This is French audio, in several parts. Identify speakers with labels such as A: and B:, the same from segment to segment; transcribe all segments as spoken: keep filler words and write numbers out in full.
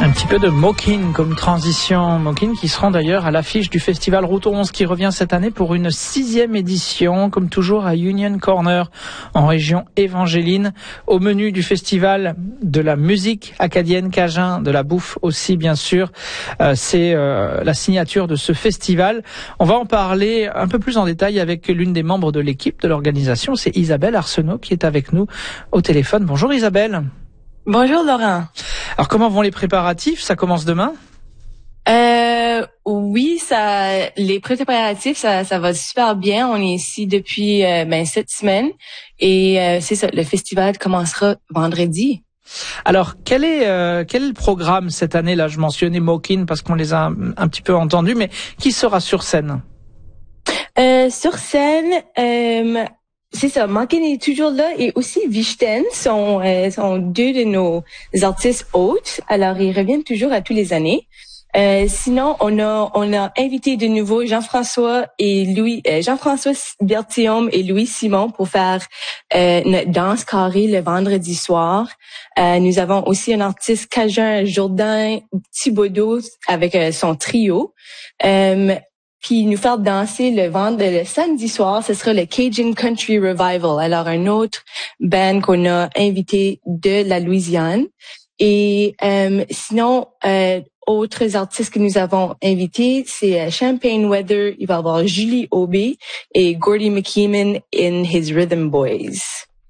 A: Un petit peu de Mokin comme transition. Mokin qui se rend d'ailleurs à l'affiche du festival Route onze qui revient cette année pour une sixième édition, comme toujours à Union Corner en région évangéline. Au menu du festival, de la musique acadienne cajun, de la bouffe aussi bien sûr. Euh, c'est euh, la signature de ce festival. On va en parler un peu plus en détail avec l'une des membres de l'équipe de l'organisation. C'est Isabelle Arsenault qui est avec nous au téléphone. Bonjour Isabelle.
B: Bonjour Laurent.
A: Alors comment vont les préparatifs? Ça commence demain?
B: Euh, oui, ça, les préparatifs, ça, ça va super bien. On est ici depuis euh, ben cette semaine et euh, c'est ça. Le festival commencera vendredi.
A: Alors quel est euh, quel est le programme cette année? Là, je mentionnais Mokin parce qu'on les a un, un petit peu entendus, mais qui sera sur scène?
B: Euh, sur scène. Euh, C'est ça, Mokin est toujours là et aussi Vichten sont, euh, sont deux de nos artistes hôtes. Alors, ils reviennent toujours à tous les années. Euh, sinon, on a on a invité de nouveau Jean-François et Louis, euh, Jean-François Berthiaume et Louis Simon pour faire euh, notre danse carrée le vendredi soir. Euh, nous avons aussi un artiste cajun, Jourdain Thibodeau, avec euh, son trio. Euh, Puis nous faire danser le vendredi, le samedi soir, ce sera le Cajun Country Revival. Alors un autre band qu'on a invité de la Louisiane. Et euh, sinon, euh, autres artistes que nous avons invités, c'est euh, Champagne Weather. Il va y avoir Julie Aubé et Gordy McKeeman in His Rhythm Boys.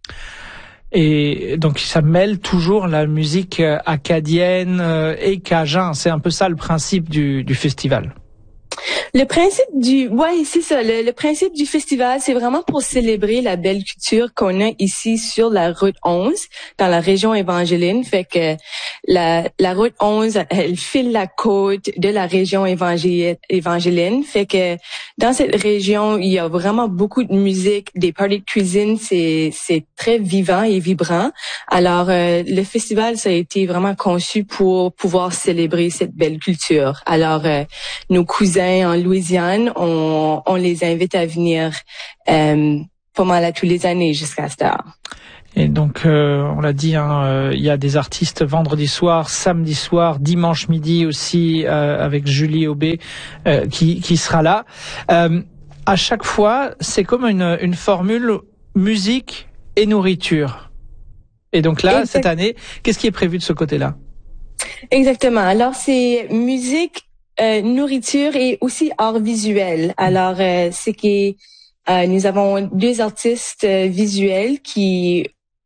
A: Et donc ça mêle toujours la musique acadienne et cajun. C'est un peu ça le principe du, du festival.
B: Le principe du, ouais, c'est ça. Le, le principe du festival, c'est vraiment pour célébrer la belle culture qu'on a ici sur la route onze, dans la région évangéline. Fait que la, la route onze, elle file la côte de la région évangé- évangéline. Fait que dans cette région, il y a vraiment beaucoup de musique, des parties de cuisine. C'est, c'est très vivant et vibrant. Alors, euh, le festival, ça a été vraiment conçu pour pouvoir célébrer cette belle culture. Alors, euh, nos cousins en Louisiane, on, on les invite à venir euh, pas mal à tous les années jusqu'à cette heure.
A: Et donc, euh, on l'a dit, hein, euh, il y a des artistes vendredi soir, samedi soir, dimanche midi aussi, euh, avec Julie Aubé euh, qui, qui sera là. Euh, à chaque fois, c'est comme une, une formule musique et nourriture. Et donc là, exact. Cette année, qu'est-ce qui est prévu de ce côté-là?
B: Exactement. Alors, c'est musique, Euh, nourriture et aussi art visuel. Alors, euh, c'est que euh, nous avons deux artistes euh, visuels qui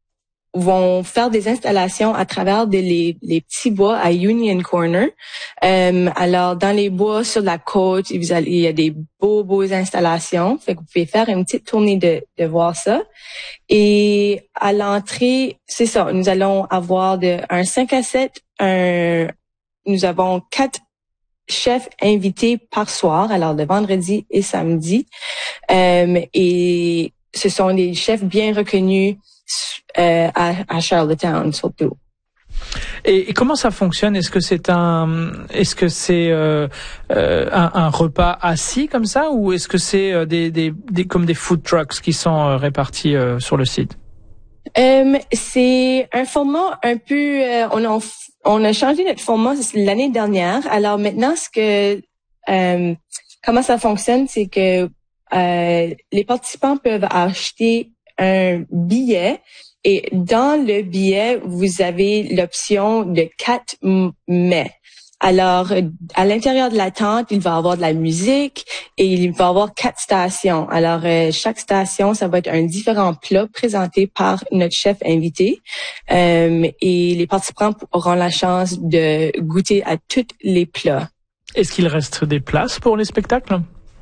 B: vont faire des installations à travers de les, les petits bois à Union Corner. Euh, alors, dans les bois sur la côte, vous allez, il y a des beaux, beaux installations. Fait que vous pouvez faire une petite tournée de, de voir ça. Et à l'entrée, c'est ça, nous allons avoir de un cinq à sept, un, nous avons quatre chefs invités par soir, alors de vendredi et samedi. Euh, et ce sont des chefs bien reconnus euh, à, à Charlottetown surtout.
A: Et, et comment ça fonctionne? Est-ce que c'est un, est-ce que c'est euh, euh, un, un repas assis comme ça, ou est-ce que c'est euh, des, des, des comme des food trucks qui sont euh, répartis euh, sur le site?
B: Euh, c'est un format un peu, euh, on a on a changé notre format l'année dernière. Alors maintenant, ce que euh, comment ça fonctionne, c'est que euh, les participants peuvent acheter un billet et dans le billet, vous avez l'option de quatre mets. Alors, à l'intérieur de la tente, il va y avoir de la musique et il va y avoir quatre stations. Alors, euh, chaque station, ça va être un différent plat présenté par notre chef invité. Euh, et les participants auront la chance de goûter à tous les plats.
A: Est-ce qu'il reste des places pour les spectacles?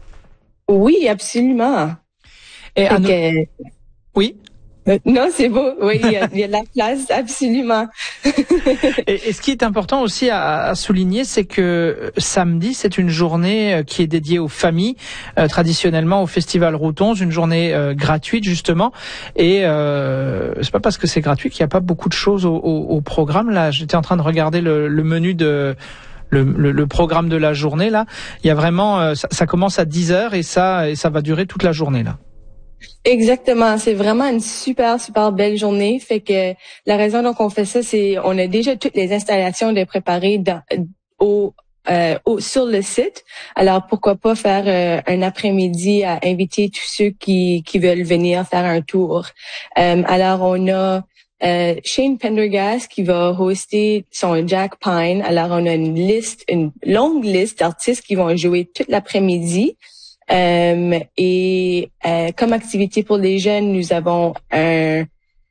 B: Oui, absolument.
A: Et à nous... que... Oui.
B: Non, c'est beau. Oui, il y, a, il y a de la place, absolument.
A: et, et ce qui est important aussi à, à souligner, c'est que samedi, c'est une journée qui est dédiée aux familles, euh, traditionnellement au Festival Route onze, une journée euh, gratuite justement. Et euh, c'est pas parce que c'est gratuit qu'il n'y a pas beaucoup de choses au, au, au programme. Là, j'étais en train de regarder le, le menu de... Le, le, le programme de la journée. Là, il y a vraiment, euh, ça, ça commence à dix heures et ça, et ça va durer toute la journée là.
B: Exactement, c'est vraiment une super, super belle journée. Fait que la raison dont on fait ça, c'est on a déjà toutes les installations de préparées dans, au, euh, au, sur le site. Alors, pourquoi pas faire euh, un après-midi à inviter tous ceux qui, qui veulent venir faire un tour. Euh, alors, on a euh, Shane Pendergast qui va hoster son Jack Pine. Alors, on a une liste, une longue liste d'artistes qui vont jouer toute l'après-midi. Euh, et euh, comme activité pour les jeunes, nous avons un,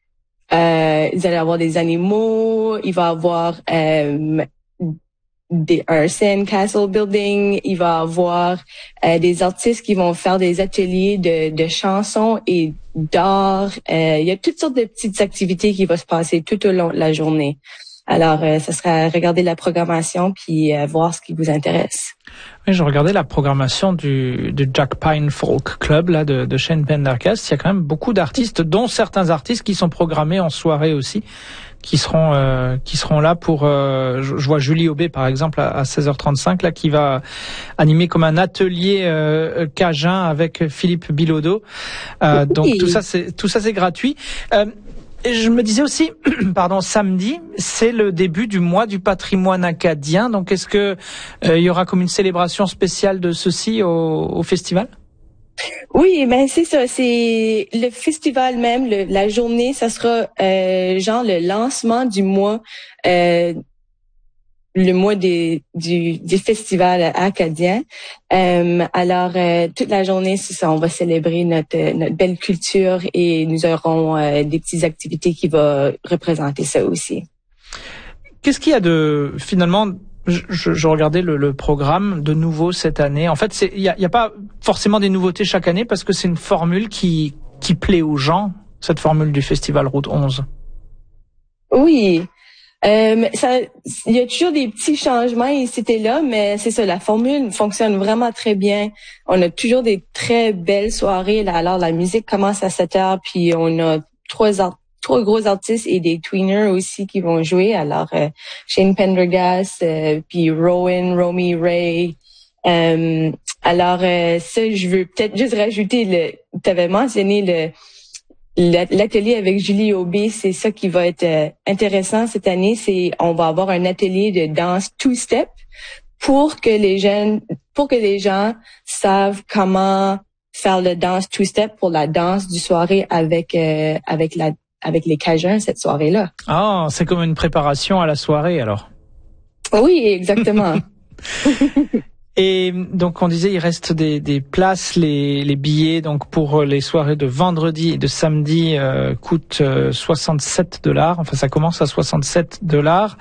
B: euh, vous allez avoir des animaux, il va avoir euh, des, un sandcastle building, il va avoir euh, des artistes qui vont faire des ateliers de, de chansons et d'art. Euh, il y a toutes sortes de petites activités qui vont se passer tout au long de la journée. Alors, euh, ça sera regarder la programmation puis euh, voir ce qui vous intéresse.
A: Oui, je regardais la programmation du, du Jack Pine Folk Club là de, de Shane Pendergast. Il y a quand même beaucoup d'artistes, dont certains artistes qui sont programmés en soirée aussi, qui seront euh, qui seront là pour. Euh, je, je vois Julie Aubé par exemple à, à seize heures trente-cinq là qui va animer comme un atelier euh, cajun avec Philippe Bilodeau. Euh, oui. Donc tout ça c'est tout ça c'est gratuit. Euh, Et je me disais aussi, pardon, samedi, c'est le début du mois du patrimoine acadien. Donc, est-ce que euh, il y aura comme une célébration spéciale de ceci au, au festival?
B: Oui, ben c'est ça. C'est le festival même, le, la journée, ça sera euh, genre le lancement du mois. Euh, le mois des, du, du festival acadien. Euh, alors, euh, toute la journée, c'est ça, on va célébrer notre, notre belle culture et nous aurons euh, des petites activités qui vont représenter ça aussi.
A: Qu'est-ce qu'il y a de, finalement, je, je, je regardais le, le programme de nouveau cette année. En fait, c'est, il y a, il y a pas forcément des nouveautés chaque année parce que c'est une formule qui, qui plaît aux gens, cette formule du festival Route onze.
B: Oui. Euh, ça, il y a toujours des petits changements ici et là, mais c'est ça, la formule fonctionne vraiment très bien. On a toujours des très belles soirées. Là, alors, la musique commence à sept heures, puis on a trois art- trois gros artistes et des tweeners aussi qui vont jouer. Alors, euh, Shane Pendergast, euh, puis Rowan, Romy Ray. Euh, alors, euh, ça, je veux peut-être juste rajouter le. T'avais mentionné le. L'atelier avec Julie Aubé, c'est ça qui va être euh, intéressant cette année. C'est on va avoir un atelier de danse two-step pour que les jeunes, pour que les gens savent comment faire le danse two-step pour la danse du soirée avec euh, avec la avec les Cajuns cette soirée-là.
A: Ah, c'est comme une préparation à la soirée alors.
B: Oui, exactement.
A: Et donc on disait il reste des, des places, les, les billets donc pour les soirées de vendredi et de samedi euh, coûtent euh, soixante-sept dollars. Enfin ça commence à soixante-sept dollars.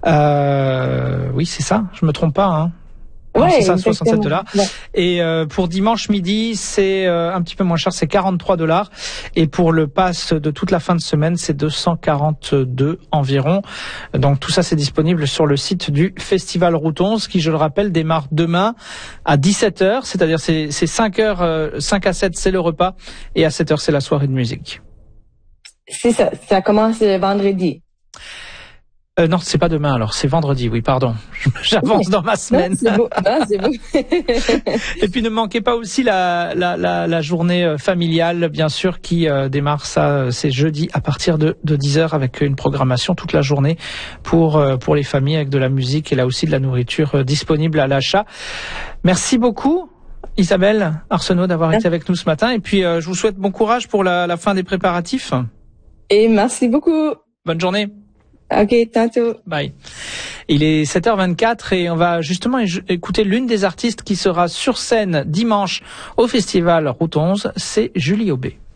A: Euh, oui c'est ça, je me trompe pas hein. Non,
B: ouais,
A: c'est ça, soixante-sept dollars.
B: Ouais.
A: Et euh, pour dimanche midi, c'est euh, un petit peu moins cher, c'est quarante-trois dollars. Et pour le pass de toute la fin de semaine, c'est deux cent quarante-deux environ. Donc tout ça, c'est disponible sur le site du Festival Route onze, qui, je le rappelle, démarre demain à dix-sept heures. C'est-à-dire, c'est, c'est cinq heures, euh, cinq à sept, c'est le repas. Et à sept heures, c'est la soirée de musique.
B: C'est ça, ça commence vendredi.
A: Euh, non, c'est pas demain alors, c'est vendredi, oui, pardon. J'avance dans ma semaine.
B: Non, c'est beau. Non, c'est beau.
A: Et puis ne manquez pas aussi la, la, la, la journée familiale, bien sûr, qui euh, démarre ça, c'est jeudi à partir de, de dix heures avec une programmation toute la journée pour, euh, pour les familles avec de la musique et là aussi de la nourriture euh, disponible à l'achat. Merci beaucoup. Isabelle Arsenault d'avoir été avec nous ce matin et puis euh, je vous souhaite bon courage pour la, la fin des préparatifs.
B: Et merci beaucoup.
A: Bonne journée.
B: OK, tantôt.
A: Bye. Il est sept heures vingt-quatre et on va justement écouter l'une des artistes qui sera sur scène dimanche au festival Route onze, c'est Julie Aubé.